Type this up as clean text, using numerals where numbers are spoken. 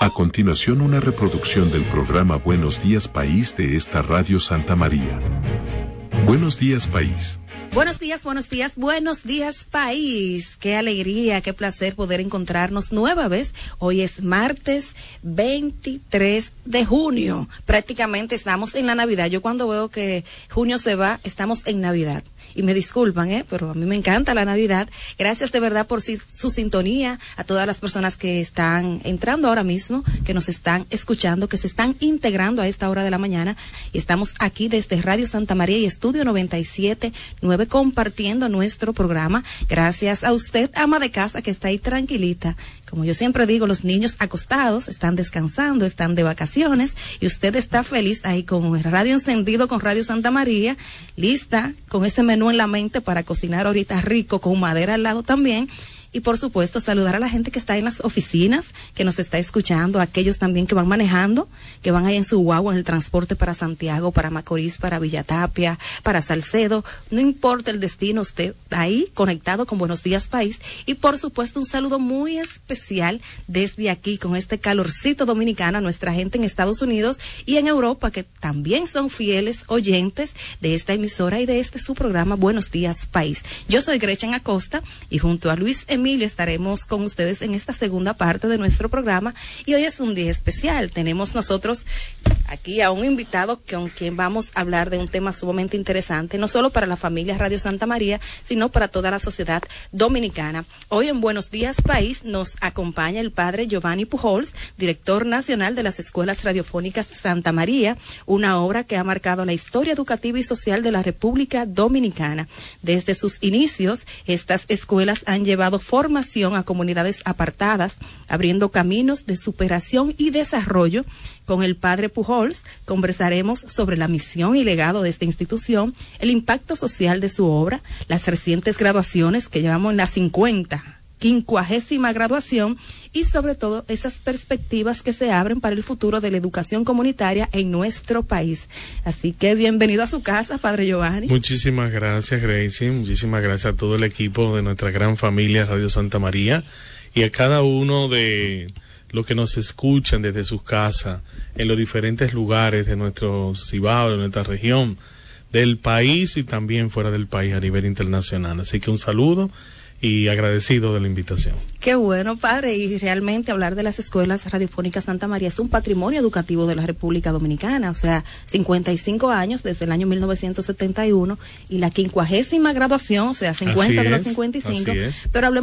A continuación, una reproducción del programa Buenos Días País de esta Radio Santa María. Buenos días, país. Buenos días, buenos días, buenos días, país. Qué alegría, qué placer poder encontrarnos nueva vez. Hoy es martes 23 de junio. Prácticamente estamos en la Navidad. Yo cuando veo que junio se va, estamos en Navidad. Y me disculpan, pero a mí me encanta la Navidad. Gracias de verdad por su sintonía, a todas las personas que están entrando ahora mismo, que nos están escuchando, que se están integrando a esta hora de la mañana. Y estamos aquí desde Radio Santa María y Estudio 97.9 compartiendo nuestro programa. Gracias a usted, ama de casa, que está ahí tranquilita. Como yo siempre digo, los niños acostados, están descansando, están de vacaciones y usted está feliz ahí con el radio encendido, con Radio Santa María, lista, con ese menú en la mente para cocinar ahorita rico, con madera al lado también. Y por supuesto, saludar a la gente que está en las oficinas, que nos está escuchando, a aquellos también que van manejando, que van ahí en su guagua en el transporte para Santiago, para Macorís, para Villatapia, para Salcedo. No importa el destino, usted ahí conectado con Buenos Días País. Y por supuesto, un saludo muy especial desde aquí, con este calorcito dominicano, a nuestra gente en Estados Unidos y en Europa, que también son fieles oyentes de esta emisora y de este su programa Buenos Días País. Yo soy Gretchen Acosta y junto a Luis Emilio estaremos con ustedes en esta segunda parte de nuestro programa y hoy es un día especial. Tenemos nosotros aquí a un invitado con quien vamos a hablar de un tema sumamente interesante, no solo para la familia Radio Santa María, sino para toda la sociedad dominicana. Hoy en Buenos Días País nos acompaña el padre Giovanni Pujols, director nacional de las Escuelas Radiofónicas Santa María, una obra que ha marcado la historia educativa y social de la República Dominicana. Desde sus inicios, estas escuelas han llevado formación a comunidades apartadas, abriendo caminos de superación y desarrollo. Con el padre Pujols conversaremos sobre la misión y legado de esta institución, el impacto social de su obra, las recientes graduaciones que llevamos en la 50ª graduación y sobre todo esas perspectivas que se abren para el futuro de la educación comunitaria en nuestro país. Así que bienvenido a su casa, padre Giovanni. Muchísimas gracias, Gracie. Muchísimas gracias a todo el equipo de nuestra gran familia Radio Santa María y a cada uno de los que nos escuchan desde sus casas en los diferentes lugares de nuestro Cibao, de nuestra región, del país y también fuera del país a nivel internacional. Así que un saludo y agradecido de la invitación. Qué bueno, padre, y realmente hablar de las escuelas radiofónicas Santa María es un patrimonio educativo de la República Dominicana, o sea, 55 años desde el año 1971 y la 50ª graduación, o sea, 50 de los 55, pero hablemos